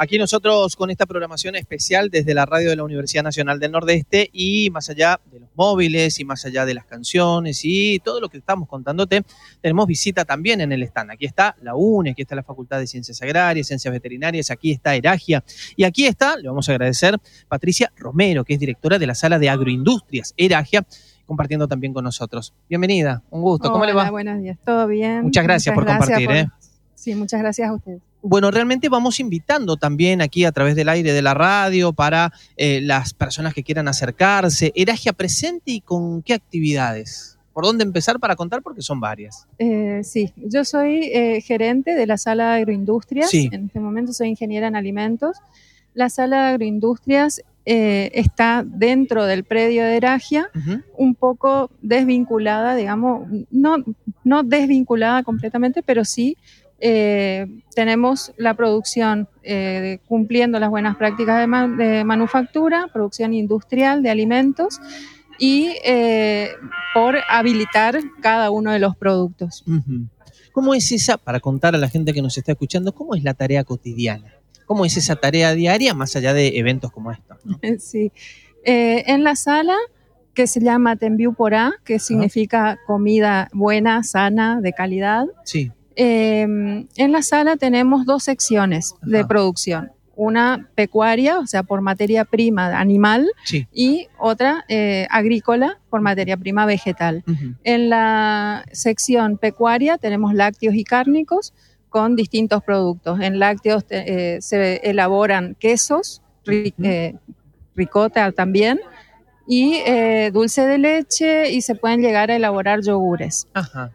Aquí nosotros con esta programación especial desde la radio de la Universidad Nacional del Nordeste y más allá de los móviles y más allá de las canciones y todo lo que estamos contándote, tenemos visita también en el stand. Aquí está la UNE, aquí está la Facultad de Ciencias Agrarias, Ciencias Veterinarias, aquí está Eragia y aquí está, le vamos a agradecer, Patricia Romero, que es directora de la Sala de Agroindustrias Eragia, compartiendo también con nosotros. Bienvenida, un gusto. ¿Cómo le va? Buenos días, ¿todo bien? Muchas gracias por compartir. Sí, muchas gracias a ustedes. Bueno, realmente vamos invitando también aquí a través del aire de la radio para las personas que quieran acercarse. Eragia presente y con qué actividades. ¿Por dónde empezar para contar? Porque son varias. Sí, yo soy gerente de la Sala de Agroindustrias. Sí. En este momento soy ingeniera en alimentos. La Sala de Agroindustrias está dentro del predio de Eragia, un poco desvinculada, digamos, no desvinculada completamente, pero sí tenemos la producción cumpliendo las buenas prácticas de manufactura, producción industrial de alimentos y por habilitar cada uno de los productos. ¿Cómo es esa, para contar a la gente que nos está escuchando, cómo es la tarea cotidiana? ¿Cómo es esa tarea diaria más allá de eventos como estos, ¿no? Sí, en la sala que se llama Tembiu Porá, que significa comida buena, sana, de calidad. Sí. En la sala tenemos dos secciones de producción. Una pecuaria, o sea, por materia prima animal, sí, y otra agrícola, por materia prima vegetal. En la sección pecuaria tenemos lácteos y cárnicos con distintos productos. En lácteos se elaboran quesos, ricota también, y dulce de leche, y se pueden llegar a elaborar yogures.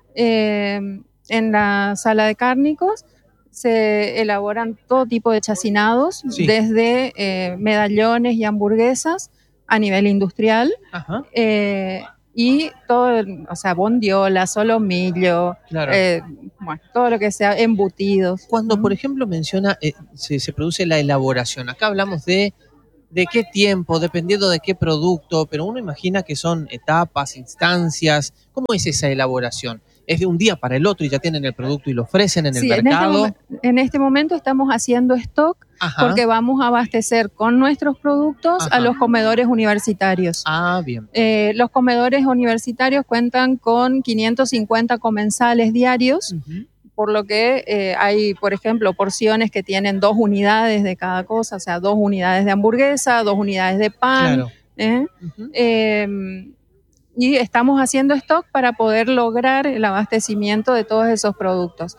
En la sala de cárnicos se elaboran todo tipo de chacinados, desde medallones y hamburguesas a nivel industrial, y todo, o sea, bondiola, solomillo, bueno, todo lo que sea, embutidos. Cuando, por ejemplo, menciona se produce la elaboración, acá hablamos de qué tiempo, dependiendo de qué producto, pero uno imagina que son etapas, instancias. ¿Cómo es esa elaboración? ¿Es de un día para el otro y ya tienen el producto y lo ofrecen en el mercado? En este momento estamos haciendo stock porque vamos a abastecer con nuestros productos a los comedores universitarios. Bien. Los comedores universitarios cuentan con 550 comensales diarios, por lo que hay, por ejemplo, porciones que tienen 2 unidades de cada cosa, o sea, 2 unidades de hamburguesa, 2 unidades de pan. Y estamos haciendo stock para poder lograr el abastecimiento de todos esos productos.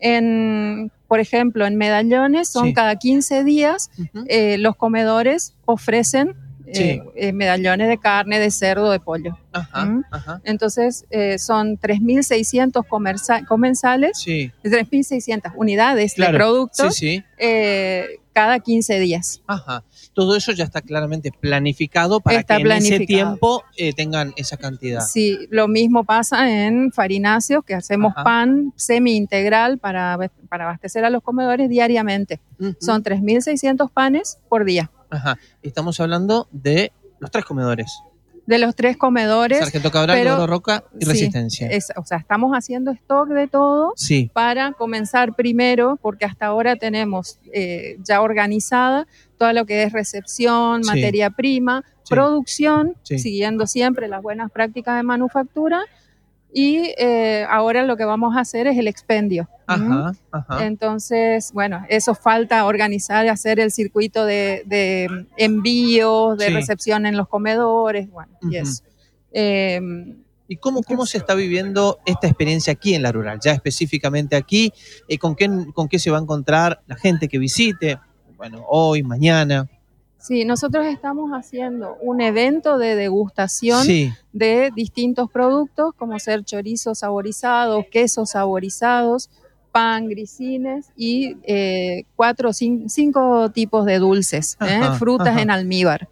Por ejemplo, en medallones son cada 15 días los comedores ofrecen medallones de carne, de cerdo, de pollo. Entonces son 3.600 comensales, 3.600 unidades de productos cada 15 días. Todo eso ya está claramente planificado para que en ese tiempo tengan esa cantidad. Sí, lo mismo pasa en Farináceos, que hacemos pan semi-integral para abastecer a los comedores diariamente. Son 3.600 panes por día. Estamos hablando de los 3 comedores. De los 3 comedores. Sargento Cabral, Oro Roca y Resistencia. O sea, estamos haciendo stock de todo para comenzar primero, porque hasta ahora tenemos ya organizada todo lo que es recepción, materia prima, producción, siguiendo siempre las buenas prácticas de manufactura. Y ahora lo que vamos a hacer es el expendio. Entonces, bueno, eso falta organizar y hacer el circuito de envíos, de recepción en los comedores, bueno, y eso. ¿Y cómo se está viviendo esta experiencia aquí en la rural? Ya específicamente aquí, ¿con qué se va a encontrar la gente que visite? Bueno, hoy, mañana. Sí, nosotros estamos haciendo un evento de degustación de distintos productos, como ser chorizos saborizados, quesos saborizados, pan, grisines y 4 o 5 tipos de dulces, frutas en almíbar,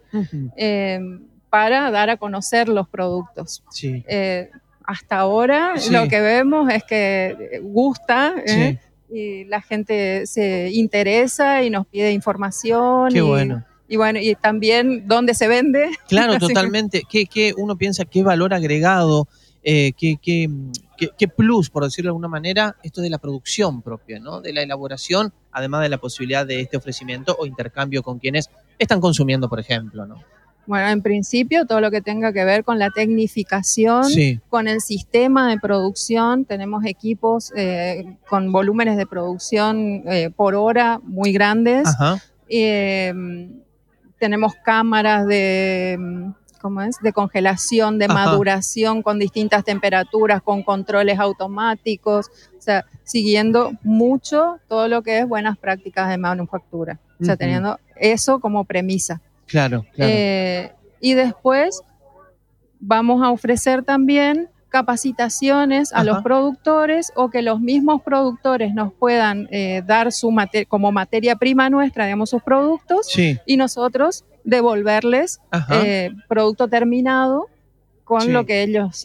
para dar a conocer los productos. Hasta ahora lo que vemos es que gusta, y la gente se interesa y nos pide información. Qué bueno. Y bueno, y también dónde se vende. Claro, totalmente. ¿Qué uno piensa, qué valor agregado, qué qué plus, por decirlo de alguna manera, esto de la producción propia, ¿no? De la elaboración, además de la posibilidad de este ofrecimiento o intercambio con quienes están consumiendo, por ejemplo, ¿no? Bueno, en principio todo lo que tenga que ver con la tecnificación, Sí. con el sistema de producción, tenemos equipos con volúmenes de producción por hora muy grandes. Ajá. Tenemos cámaras de congelación, de maduración con distintas temperaturas, con controles automáticos, o sea, siguiendo mucho todo lo que es buenas prácticas de manufactura, o sea, teniendo eso como premisa. Claro. Y después vamos a ofrecer también capacitaciones a los productores o que los mismos productores nos puedan dar como materia prima nuestra, digamos, sus productos, y nosotros devolverles producto terminado con lo que ellos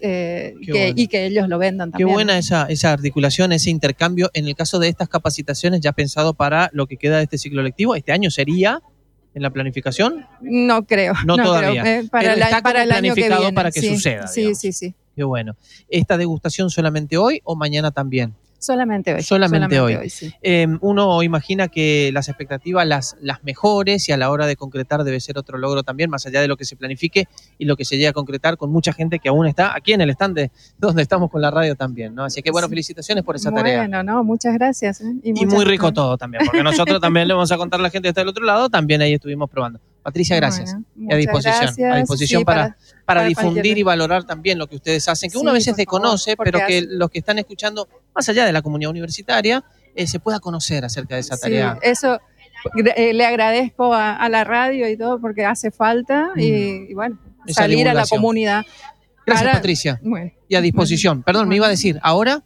y que ellos lo vendan también. Qué buena esa articulación, ese intercambio. En el caso de estas capacitaciones, ya pensado para lo que queda de este ciclo lectivo, ¿este año sería en la planificación? No creo. No todavía. Creo. Para el año que viene. Para que suceda. Sí. Qué bueno. ¿Esta degustación solamente hoy o mañana también? Solamente hoy. Solamente hoy. Sí. Uno imagina que las expectativas las mejores y a la hora de concretar debe ser otro logro también, más allá de lo que se planifique y lo que se llegue a concretar con mucha gente que aún está aquí en el stand donde estamos con la radio también, ¿no? Así que bueno, felicitaciones por esa tarea. Bueno, no, muchas gracias. Y muy rico todo también, porque nosotros también le vamos a contar a la gente que está del otro lado, también ahí estuvimos probando. Patricia, gracias. Bueno, a disposición para difundir y valorar también lo que ustedes hacen, que uno a veces desconoce, pero que los que están escuchando, más allá de la comunidad universitaria, se pueda conocer acerca de esa tarea. Eso le agradezco a la radio y todo, porque hace falta y bueno, esa salir divulgación a la comunidad. Gracias, Patricia. Bueno, y a disposición. Perdón, me iba a decir, ¿ahora?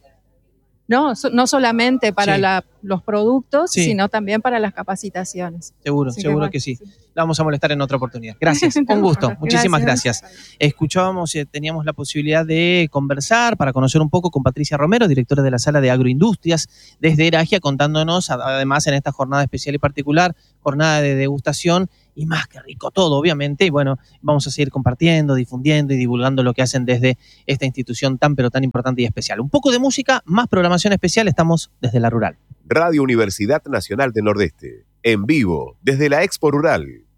No solamente para los productos, sino también para las capacitaciones. Seguro que sí. La vamos a molestar en otra oportunidad. Gracias, con gusto. Muchísimas gracias. Escuchábamos, teníamos la posibilidad de conversar para conocer un poco con Patricia Romero, directora de la Sala de Agroindustrias desde Eragia, contándonos, además en esta jornada especial y particular, jornada de degustación, y más que rico todo, obviamente. Y bueno, vamos a seguir compartiendo, difundiendo y divulgando lo que hacen desde esta institución tan pero tan importante y especial. Un poco de música, más programación especial, estamos desde la Rural. Radio Universidad Nacional del Nordeste, en vivo, desde la Expo Rural.